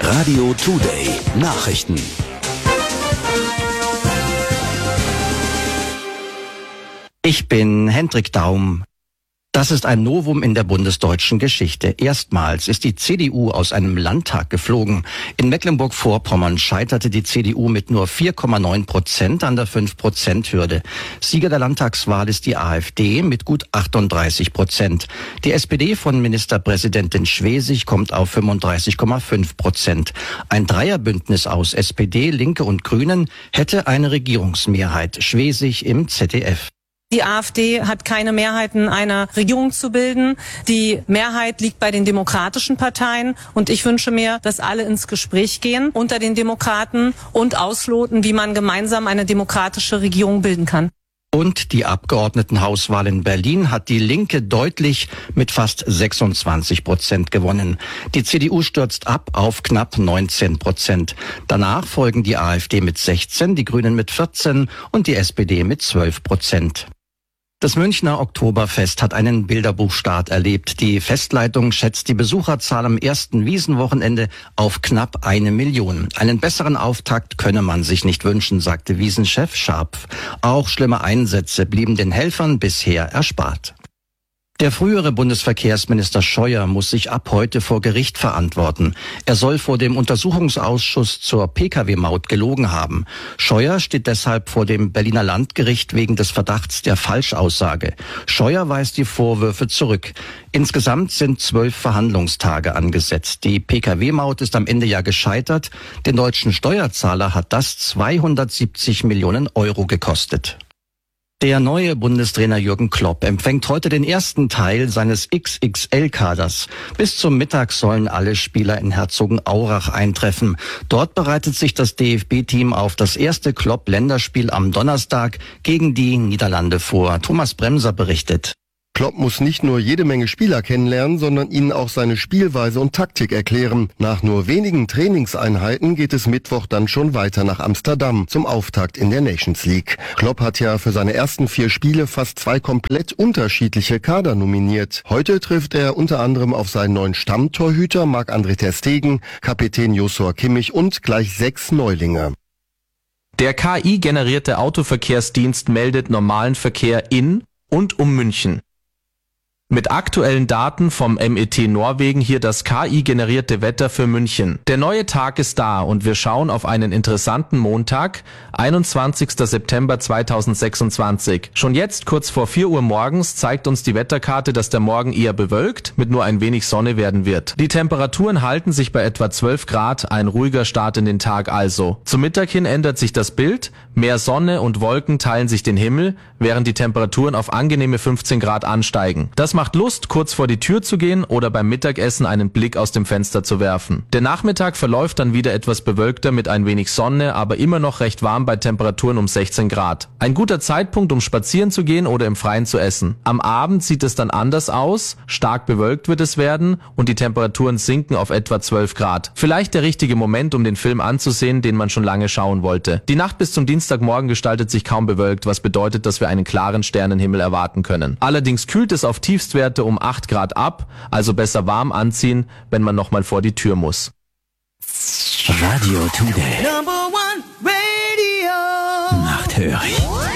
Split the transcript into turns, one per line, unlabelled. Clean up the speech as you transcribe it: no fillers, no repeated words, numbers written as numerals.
Radio Today Nachrichten.
Ich bin Hendrik Daum. Das ist ein Novum in der bundesdeutschen Geschichte. Erstmals ist die CDU aus einem Landtag geflogen. In Mecklenburg-Vorpommern scheiterte die CDU mit nur 4,9% an der 5%-Hürde. Sieger der Landtagswahl ist die AfD mit gut 38%. Die SPD von Ministerpräsidentin Schwesig kommt auf 35,5%. Ein Dreierbündnis aus SPD, Linke und Grünen hätte eine Regierungsmehrheit. Schwesig im ZDF.
Die AfD hat keine Mehrheiten, eine Regierung zu bilden. Die Mehrheit liegt bei den demokratischen Parteien. Und ich wünsche mir, dass alle ins Gespräch gehen unter den Demokraten und ausloten, wie man gemeinsam eine demokratische Regierung bilden kann.
Und die Abgeordnetenhauswahl in Berlin hat die Linke deutlich mit fast 26% gewonnen. Die CDU stürzt ab auf knapp 19%. Danach folgen die AfD mit 16, die Grünen mit 14 und die SPD mit 12%. Das Münchner Oktoberfest hat einen Bilderbuchstart erlebt. Die Festleitung schätzt die Besucherzahl am ersten Wiesenwochenende auf knapp 1 Million. Einen besseren Auftakt könne man sich nicht wünschen, sagte Wiesenchef Scharpf. Auch schlimme Einsätze blieben den Helfern bisher erspart. Der frühere Bundesverkehrsminister Scheuer muss sich ab heute vor Gericht verantworten. Er soll vor dem Untersuchungsausschuss zur Pkw-Maut gelogen haben. Scheuer steht deshalb vor dem Berliner Landgericht wegen des Verdachts der Falschaussage. Scheuer weist die Vorwürfe zurück. Insgesamt sind 12 Verhandlungstage angesetzt. Die Pkw-Maut ist am Ende ja gescheitert. Den deutschen Steuerzahler hat das 270 Millionen Euro gekostet. Der neue Bundestrainer Jürgen Klopp empfängt heute den ersten Teil seines XXL-Kaders. Bis zum Mittag sollen alle Spieler in Herzogenaurach eintreffen. Dort bereitet sich das DFB-Team auf das erste Klopp-Länderspiel am Donnerstag gegen die Niederlande vor. Thomas Bremser berichtet.
Klopp muss nicht nur jede Menge Spieler kennenlernen, sondern ihnen auch seine Spielweise und Taktik erklären. Nach nur wenigen Trainingseinheiten geht es Mittwoch dann schon weiter nach Amsterdam zum Auftakt in der Nations League. Klopp hat ja für seine ersten 4 Spiele fast 2 komplett unterschiedliche Kader nominiert. Heute trifft er unter anderem auf seinen neuen Stammtorhüter Marc-André ter Stegen, Kapitän Joshua Kimmich und gleich 6 Neulinge.
Der KI-generierte Autoverkehrsdienst meldet normalen Verkehr in und um München. Mit aktuellen Daten vom MET Norwegen hier das KI-generierte Wetter für München. Der neue Tag ist da und wir schauen auf einen interessanten Montag, 21. September 2026. Schon jetzt, kurz vor 4 Uhr morgens, zeigt uns die Wetterkarte, dass der Morgen eher bewölkt mit nur ein wenig Sonne werden wird. Die Temperaturen halten sich bei etwa 12 Grad, ein ruhiger Start in den Tag also. Zum Mittag hin ändert sich das Bild, mehr Sonne und Wolken teilen sich den Himmel, während die Temperaturen auf angenehme 15 Grad ansteigen. Das macht Lust, kurz vor die Tür zu gehen oder beim Mittagessen einen Blick aus dem Fenster zu werfen. Der Nachmittag verläuft dann wieder etwas bewölkter mit ein wenig Sonne, aber immer noch recht warm bei Temperaturen um 16 Grad. Ein guter Zeitpunkt, um spazieren zu gehen oder im Freien zu essen. Am Abend sieht es dann anders aus, stark bewölkt wird es werden und die Temperaturen sinken auf etwa 12 Grad. Vielleicht der richtige Moment, um den Film anzusehen, den man schon lange schauen wollte. Die Nacht bis zum Dienstagmorgen gestaltet sich kaum bewölkt, was bedeutet, dass wir einen klaren Sternenhimmel erwarten können. Allerdings kühlt es auf Tiefstwerte um 8 Grad ab, also besser warm anziehen, wenn man nochmal vor die Tür muss.
Radio Today. Nachthörig.